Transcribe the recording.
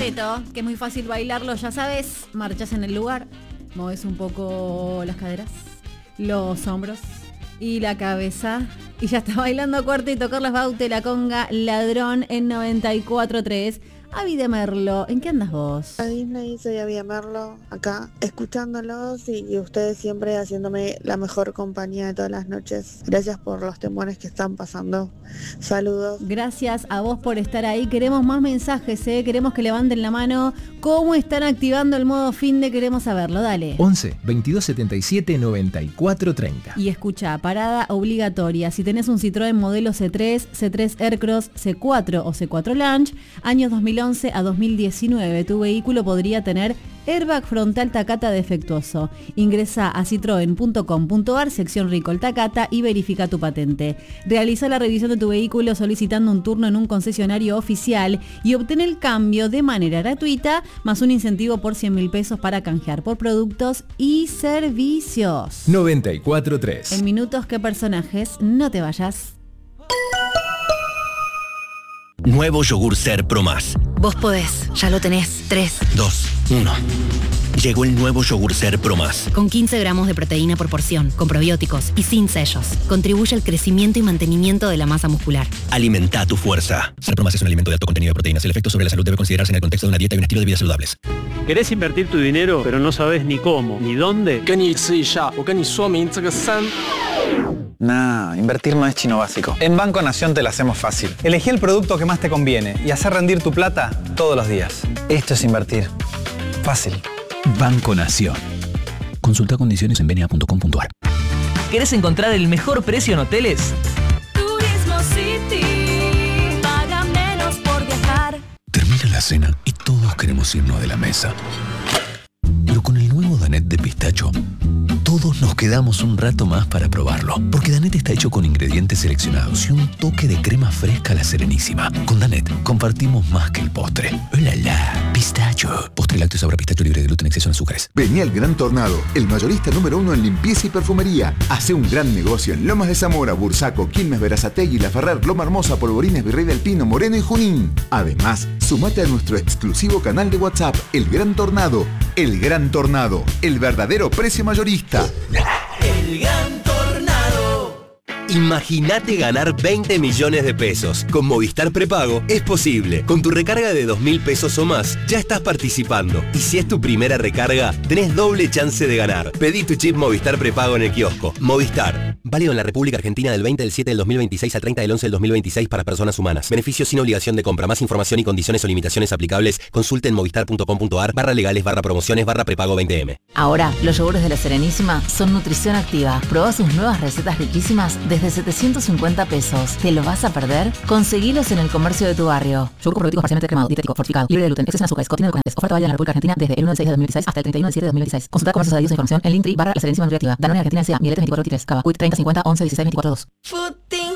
cuarteto, que es muy fácil bailarlo, ya sabes, marchas en el lugar, mueves un poco las caderas, los hombros y la cabeza, y ya está bailando cuarteto. Carlos Baute, La Conga, Ladrón en 94.3. Avi de Merlo, ¿en qué andas vos? A Disney, soy Avi de Merlo, acá, escuchándolos y ustedes siempre haciéndome la mejor compañía de todas las noches. Gracias por los temores que están pasando. Saludos. Gracias a vos por estar ahí. Queremos más mensajes, queremos que levanten la mano. ¿Cómo están activando el modo finde? Queremos saberlo, dale. 11 22 77 94 30. Y escucha, parada obligatoria. Si tenés un Citroën modelo C3, C3 Aircross, C4 o C4 Lounge, años 2011 a 2019, tu vehículo podría tener airbag frontal Takata defectuoso. Ingresa a citroen.com.ar, sección Recall Takata, y verifica tu patente. Realiza la revisión de tu vehículo solicitando un turno en un concesionario oficial y obtén el cambio de manera gratuita, más un incentivo por 100.000 pesos para canjear por productos y servicios. 94.3. En minutos, ¿qué personajes? No te vayas. Nuevo yogur Ser Pro Más. Vos podés, ya lo tenés. 3, 2, 1. Llegó el nuevo yogur Ser Pro Más. Con 15 gramos de proteína por porción, con probióticos y sin sellos. Contribuye al crecimiento y mantenimiento de la masa muscular. Alimenta tu fuerza. Ser Pro Más es un alimento de alto contenido de proteínas. El efecto sobre la salud debe considerarse en el contexto de una dieta y un estilo de vida saludables. ¿Querés invertir tu dinero, pero no sabes ni cómo, ni dónde? Nah, invertir no es chino básico. En Banco Nación te la hacemos fácil. Elegí el producto que más te conviene y hacer rendir tu plata todos los días. Esto es invertir. Fácil. Banco Nación. Consulta condiciones en bna.com.ar. ¿Querés encontrar el mejor precio en hoteles? Turismo City. Paga menos por viajar. Termina la cena y todos queremos irnos de la mesa. Pero con el nuevo Danette de pistacho, todos nos quedamos un rato más para probarlo. Porque Danette está hecho con ingredientes seleccionados y un toque de crema fresca a la Serenísima. Con Danette compartimos más que el postre. ¡Hola, la! Pistacho. Postre lácteo sabor a pistacho libre de gluten, exceso en azúcares. Vení al Gran Tornado, el mayorista número 1 en limpieza y perfumería. Hace un gran negocio en Lomas de Zamora, Bursaco, Quilmes, Berazategui, La Ferrer, Loma Hermosa, Polvorines, Virrey del Pino, Moreno y Junín. Además, sumate a nuestro exclusivo canal de WhatsApp, El Gran Tornado. El Gran Tornado, el verdadero precio mayorista. El Gran Tornado. Imagínate ganar 20 millones de pesos. Con Movistar Prepago es posible. Con tu recarga de 2.000 pesos o más, ya estás participando. Y si es tu primera recarga, tenés doble chance de ganar. Pedí tu chip Movistar Prepago en el kiosco. Movistar. Válido en la República Argentina del 20 del 7 del 2026 al 30 del 11 del 2026 para personas humanas. Beneficios sin obligación de compra. Más información y condiciones o limitaciones aplicables, consulte en movistar.com.ar/legales/promociones/prepago 20M. Ahora, los yogures de la Serenísima son nutrición activa. Probá sus nuevas recetas riquísimas desde 750 pesos. ¿Te lo vas a perder? Conseguilos en el comercio de tu barrio. Yogur con probióticos parcialmente cremado, dietético, fortificado, libre de gluten, exceso en azúcares, contiene edulcorantes. Oferta válida en la República Argentina desde el 1 del 6 de 2016 hasta el 31 del 7 de 2016. Consulta comercios adheridos a información en Linktree /La Serenísima Nutriactiva. Danone Argentina S.A. Miletes 24 23. Cava. Quit 30 50 11 16 24 2.